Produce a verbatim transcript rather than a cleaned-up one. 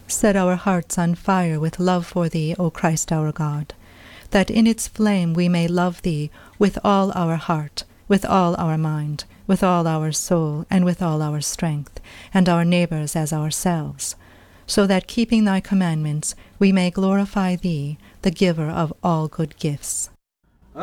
Set our hearts on fire with love for thee, O Christ our God, that in its flame we may love thee with all our heart, with all our mind, with all our soul, and with all our strength, and our neighbors as ourselves, so that keeping thy commandments we may glorify thee, the giver of all good gifts.